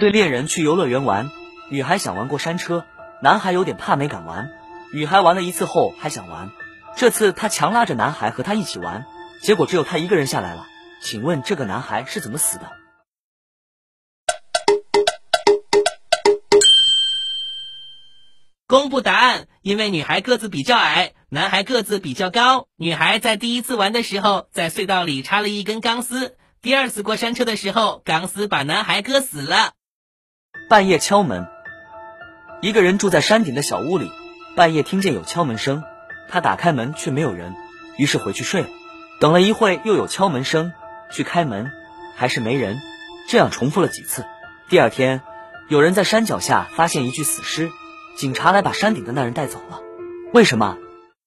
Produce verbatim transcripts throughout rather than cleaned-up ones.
对恋人去游乐园玩，女孩想玩过山车，男孩有点怕没敢玩。女孩玩了一次后还想玩，这次他强拉着男孩和他一起玩，结果只有他一个人下来了。请问这个男孩是怎么死的？ 公布答案，因为女孩个子比较矮，男孩个子比较高。女孩在第一次玩的时候，在隧道里插了一根钢丝，第二次过山车的时候，钢丝把男孩割死了。 半夜敲门，一个人住在山顶的小屋里，半夜听见有敲门声，他打开门却没有人，于是回去睡了。等了一会又有敲门声，去开门，还是没人，这样重复了几次。第二天，有人在山脚下发现一具死尸，警察来把山顶的那人带走了。为什么？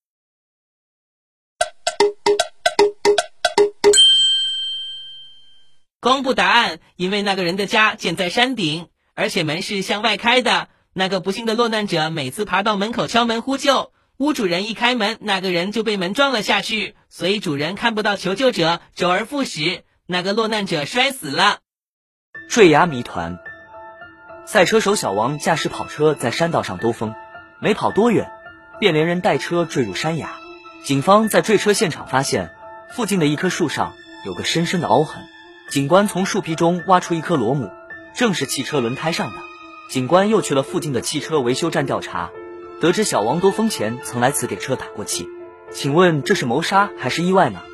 公布答案，因为那个人的家建在山顶，而且门是向外开的。那个不幸的落难者每次爬到门口敲门呼救，屋主人一开门，那个人就被门撞了下去，所以主人看不到求救者，周而复始，那个落难者摔死了。 坠崖谜团。赛车手小王驾驶跑车在山道上兜风，没跑多远，便连人带车坠入山崖。警方在坠车现场发现，附近的一棵树上有个深深的凹痕。警官从树皮中挖出一颗螺母，正是汽车轮胎上的。警官又去了附近的汽车维修站调查，得知小王兜风前曾来此给车打过气。请问这是谋杀还是意外呢？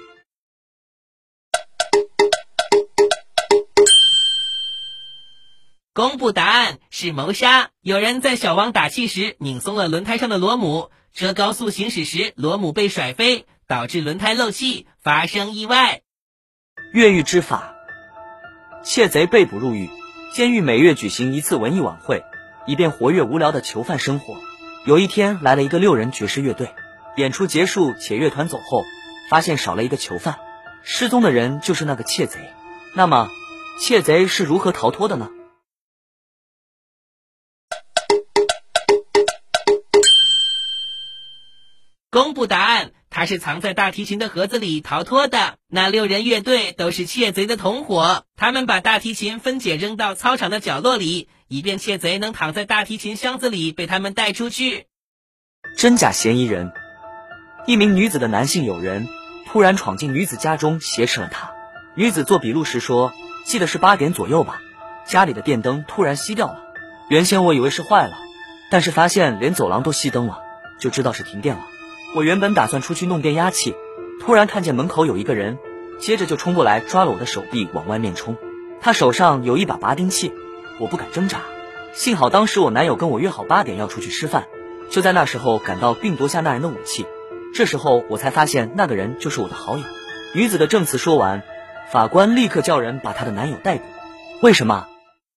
公布答案，是谋杀。有人在小王打气时拧松了轮胎上的螺母，车高速行驶时螺母被甩飞，导致轮胎漏气，发生意外。 越狱之法。窃贼被捕入狱，监狱每月举行一次文艺晚会，以便活跃无聊的囚犯生活。有一天来了一个六人爵士乐队，演出结束且乐团走后，发现少了一个囚犯，失踪的人就是那个窃贼。那么窃贼是如何逃脱的呢？ 公布答案，他是藏在大提琴的盒子里逃脱的。那六人乐队都是窃贼的同伙，他们把大提琴分解扔到操场的角落里，以便窃贼能躺在大提琴箱子里被他们带出去。 真假嫌疑人。一名女子的男性友人突然闯进女子家中挟持了她。女子做笔录时说，记得是八点左右吧，家里的电灯突然熄掉了。原先我以为是坏了，但是发现连走廊都熄灯了，就知道是停电了。我原本打算出去弄电压器，突然看见门口有一个人，接着就冲过来抓了我的手臂往外面冲。他手上有一把拔钉器，我不敢挣扎。幸好当时我男友跟我约好八点要出去吃饭，就在那时候赶到并夺下那人的武器。这时候我才发现那个人就是我的好友。女子的证词说完，法官立刻叫人把她的男友逮捕。为什么？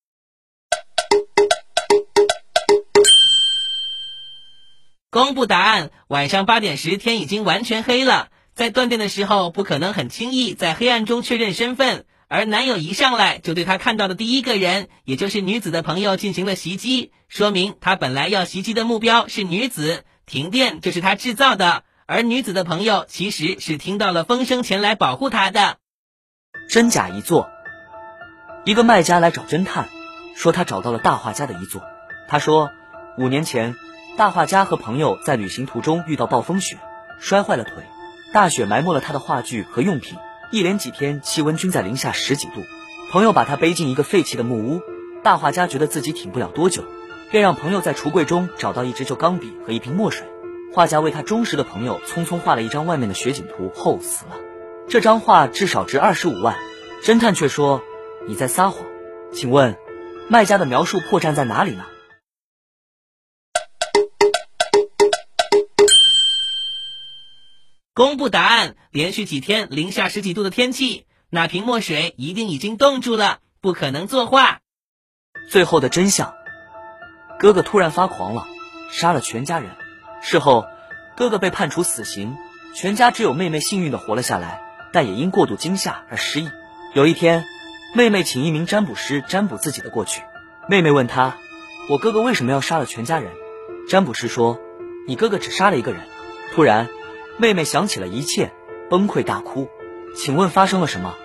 公布答案，晚上八点时天已经完全黑了，在断电的时候不可能很轻易在黑暗中确认身份，而男友一上来就对他看到的第一个人，也就是女子的朋友进行了袭击，说明他本来要袭击的目标是女子，停电就是他制造的，而女子的朋友其实是听到了风声前来保护他的。 真假遗作。一个卖家来找侦探，说他找到了大画家的遗作。他说五年前大画家和朋友在旅行途中遇到暴风雪，摔坏了腿，大雪埋没了他的画具和用品，一连几天气温均在零下十几度。朋友把他背进一个废弃的木屋，大画家觉得自己挺不了多久，便让朋友在橱柜中找到一支旧钢笔和一瓶墨水。画家为他忠实的朋友匆匆画了一张外面的雪景图后死了。这张画至少值二十五万。侦探却说你在撒谎。请问卖家的描述破绽在哪里呢？ 公布答案，连续几天零下十几度的天气，那瓶墨水一定已经冻住了，不可能作画。 最后的真相，哥哥突然发狂了，杀了全家人。事后哥哥被判处死刑，全家只有妹妹幸运地活了下来，但也因过度惊吓而失忆。有一天，妹妹请一名占卜师占卜自己的过去。妹妹问他，我哥哥为什么要杀了全家人？占卜师说，你哥哥只杀了一个人。突然妹妹想起了一切，崩溃大哭。请问发生了什么？